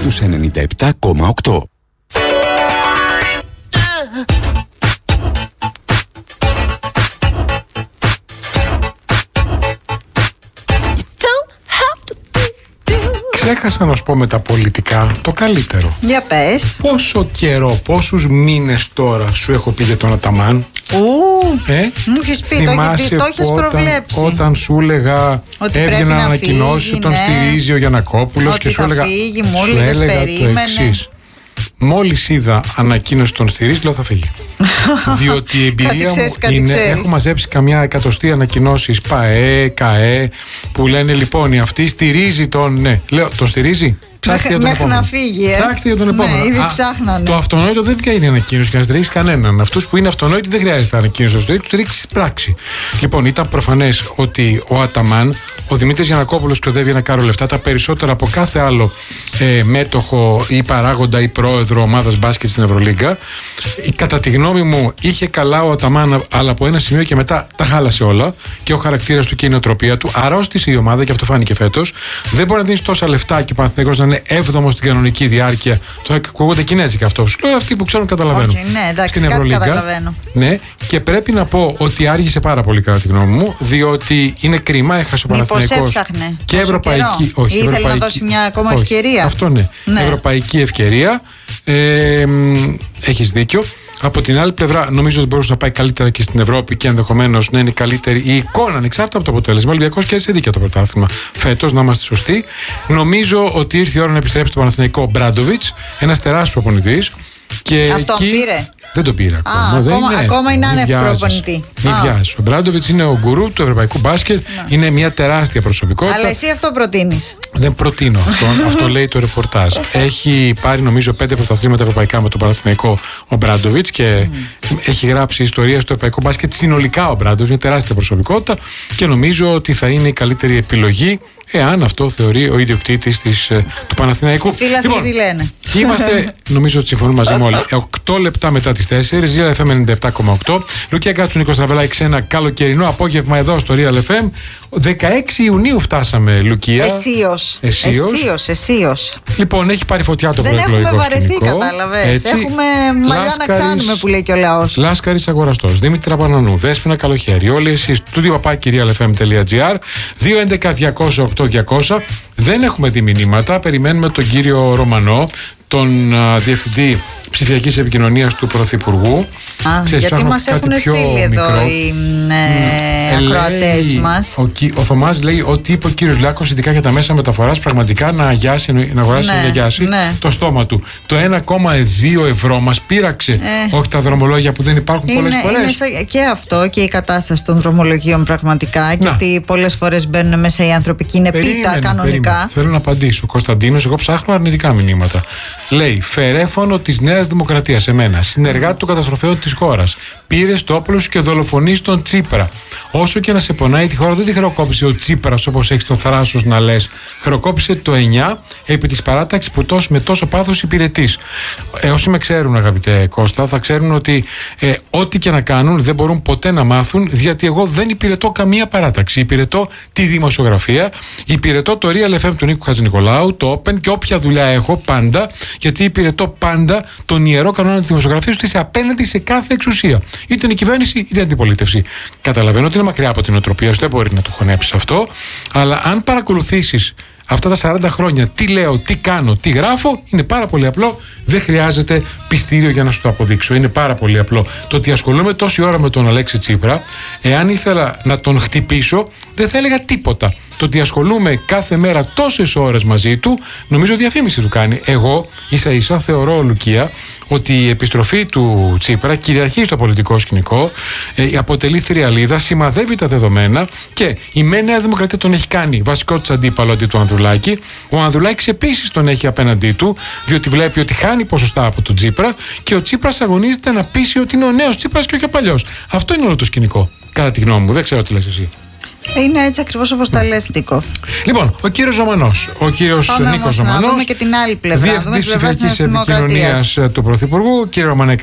στους 97,8. Ξέχασα να σου πω με τα πολιτικά το καλύτερο. Για πες. Πόσο καιρό, πόσους μήνες τώρα σου έχω πει για τον Αταμάν. Μου έχεις πει, το έχεις προβλέψει. Όταν σου έλεγα έβγαινε να ανακοινώσει, τον στηρίζει ο Γιαννακόπουλος και σου έλεγα, μου έλεγα το εξής. Μόλις είδα ανακοίνωση τον στηρίζει, λέω θα φύγει. Διότι η εμπειρία μου είναι, έχω μαζέψει καμιά εκατοστή ανακοινώσεις ΠΑΕ, ΚΑΕ, που λένε λοιπόν αυτή στηρίζει τον. Ναι, λέω, τον στηρίζει. Μέχρι να φύγει. Ψάξτε για τον επόμενο. Ναι, ήδη ψάχνανε. Το αυτονόητο δεν βγαίνει ανακοίνωση για να στηρίξει κανέναν. Αυτούς που είναι αυτονόητοι δεν χρειάζεται ανακοίνωση να στηρίξει στην πράξη. Λοιπόν, ήταν προφανές ότι ο Αταμάν, ο Δημήτρης Γιαννακόπουλος, ξοδεύει να κάνει λεφτά τα περισσότερα από κάθε άλλο μέτοχο ή παράγοντα ή πρόεδρο ομάδας μπάσκετ στην Ευρωλίγκα. Κατά τη γνώμη μου, είχε καλά ο Αταμάν, αλλά από ένα σημείο και μετά τα χάλασε όλα. Και ο χαρακτήρας του και η νοοτροπία του. Αρρώστησε η ομάδα και αυτό φάνηκε φέτος. Δεν μπορεί να δίνει τόσα λεφτά και ο Παναθηναϊκός να είναι 7ο στην κανονική διάρκεια. Το ακούγονται κινέζικα αυτό. Λέω αυτοί που ξέρουν καταλαβαίνουν. Ναι, εντάξει, στην Ευρωλίγκα. Καταλαβαίνω. Ναι, και πρέπει να πω ότι άργησε πάρα πολύ κατά τη γνώμη μου, διότι είναι κρίμα, έχασε ο Παναθηναϊκός. Μήπως έψαχνε και ευρωπαϊκή. Όχι, ήθελε ευρωπαϊκή, να δώσει μια ακόμα ευκαιρία. Αυτό ναι. Ευρωπαϊκή ευκαιρία. Έχεις δίκιο. Από την άλλη πλευρά, νομίζω ότι μπορούσε να πάει καλύτερα και στην Ευρώπη και ενδεχομένως να είναι καλύτερη η εικόνα ανεξάρτητα από το αποτέλεσμα. Ο Ολυμπιακός κέρδισε δίκαια το πρωτάθλημα φέτος, να είμαστε σωστοί. Νομίζω ότι ήρθε η ώρα να επιστρέψει το Παναθηναϊκό Μπράντοβιτς, ένας τεράστιος προπονητής. Αυτό πήρε. Δεν το πήρε ακόμα. Ακόμα είναι άνευ προπονητή. Μην βιάζεις. Ο Μπράντοβιτς είναι ο γκουρού του ευρωπαϊκού μπάσκετ. Είναι μια τεράστια προσωπικότητα. Αλλά εσύ αυτό προτείνεις. Δεν προτείνω αυτόν. Αυτό λέει το ρεπορτάζ. Έχει πάρει νομίζω 5 πρωταθλήματα ευρωπαϊκά με τον Παναθηναϊκό ο Μπράντοβιτς και έχει γράψει ιστορία στο ευρωπαϊκό μπάσκετ συνολικά ο Μπράντοβιτς. Είναι τεράστια προσωπικότητα και νομίζω ότι θα είναι η καλύτερη επιλογή εάν αυτό θεωρεί ο ιδιοκτήτης του Παναθηναϊκού. Λοιπόν, τι λένε. Είμαστε, νομίζω ότι συμφωνούμε μαζί μου όλοι. 8 λεπτά μετά τις 4, Real FM 97,8. Λουκία Γκάτσου, Νίκος Τραβελάκης, ένα καλοκαιρινό απόγευμα εδώ στο Real FM. 16 Ιουνίου φτάσαμε, Λουκία. Εσίως. Λοιπόν, έχει πάρει φωτιά το προεκλογικό σκηνικό. Δεν έχουμε βαρεθεί, κατάλαβες. Έχουμε μαλλιά να κάνουμε που λέει και ο λαός. Λάσκαρης Αγοραστός, Δήμητρα Τραπανανού, Δέσποινα Καλοχέρη. Όλοι εσείς, studio@realfm.gr, 211-200-8200. Δεν έχουμε δει μηνύματα. Περιμένουμε τον κύριο Ρωμανό, τον Διευθυντή Ψηφιακής Επικοινωνίας του Πρωθυπουργού. Γιατί μας έχουν στείλει εδώ οι ακροατές μας. Ο Θωμάς λέει ότι είπε ο κύριος Λάκος, ειδικά για τα μέσα μεταφοράς, πραγματικά να αγιάσει, να αγοράσει και να αγιάσει το στόμα του. Το 1,2 ευρώ μας πείραξε. Όχι τα δρομολόγια που δεν υπάρχουν πολλές φορές. Είναι και αυτό και η κατάσταση των δρομολογίων πραγματικά. Γιατί πολλές φορές μπαίνουν μέσα οι άνθρωποι και είναι πίτα κανονικά. Θέλω να απαντήσω. Ο Κωνσταντίνος, εγώ ψάχνω αρνητικά μηνύματα. Λέει, φερέφωνο της Νέας Δημοκρατίας, εμένα, συνεργάτη του καταστροφέου της χώρας. Πήρε το όπλο σου και δολοφονείς τον Τσίπρα. Όσο και να σε πονάει τη χώρα, δεν τη χρεοκόπησε ο Τσίπρας όπως έχεις το θράσος να λες. Χρεοκόπησε το 9 επί της παράταξης που με τόσο πάθος υπηρετείς. Όσοι με ξέρουν, αγαπητέ Κώστα, θα ξέρουν ότι ό,τι και να κάνουν δεν μπορούν ποτέ να μάθουν, γιατί εγώ δεν υπηρετώ καμία παράταξη. Υπηρετώ τη δημοσιογραφία, υπηρετώ το Real FM του Νίκου Χατζηνικολάου, το Open και όποια δουλειά έχω πάντα, γιατί υπηρετώ πάντα τον ιερό κανόνα της δημοσιογραφίας ότι είσαι απέναντι σε κάθε εξουσία. Είτε είναι η κυβέρνηση είτε η αντιπολίτευση. Καταλαβαίνω ότι είναι μακριά από την νοοτροπία σου, δεν μπορεί να το χωνέψεις αυτό, αλλά αν παρακολουθήσεις αυτά τα 40 χρόνια τι λέω, τι κάνω, τι γράφω, είναι πάρα πολύ απλό. Δεν χρειάζεται πιστήριο για να σου το αποδείξω. Είναι πάρα πολύ απλό. Το ότι ασχολούμαι τόση ώρα με τον Αλέξη Τσίπρα, εάν ήθελα να τον χτυπήσω, δεν θα έλεγα τίποτα. Το ότι ασχολούμαι κάθε μέρα τόσες ώρες μαζί του, νομίζω διαφήμιση του κάνει. Εγώ ίσα-ίσα θεωρώ, Λουκία, ότι η επιστροφή του Τσίπρα κυριαρχεί στο πολιτικό σκηνικό, αποτελεί θριαλίδα, σημαδεύει τα δεδομένα και η Νέα Δημοκρατία τον έχει κάνει βασικό της αντίπαλο αντί του Ανδρουλάκη. Ο Ανδρουλάκης επίσης τον έχει απέναντί του, διότι βλέπει ότι χάνει ποσοστά από τον Τσίπρα και ο Τσίπρας αγωνίζεται να πείσει ότι είναι ο νέος Τσίπρας και όχι ο παλιός. Αυτό είναι όλο το σκηνικό, κατά τη γνώμη μου. Δεν ξέρω τι λες εσύ. Είναι έτσι ακριβώς όπως τα λες, Νίκο. Λοιπόν, ο κύριος Ζωμανός, ο κύριος Νίκος Ζωμανός, να δούμε και την άλλη πλευρά. Διευθυντής Ψηφιακής Επικοινωνίας του Πρωθυπουργού. Κύριε Ρωμανέ,